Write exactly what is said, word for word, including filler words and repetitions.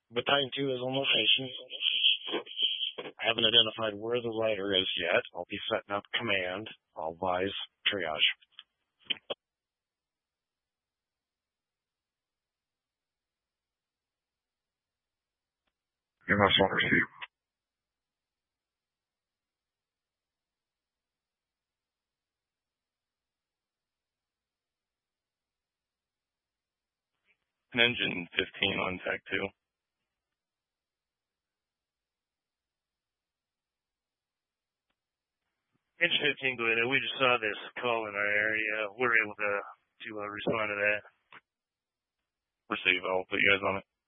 Battalion two is on location. I haven't identified where the rider is yet. I'll be setting up command. I'll advise triage. M S on receipt. And engine fifteen on tech two. Engine fifteen, go ahead. We just saw this call in our area. We're able to to uh, respond to that. Receive. I'll put you guys on it.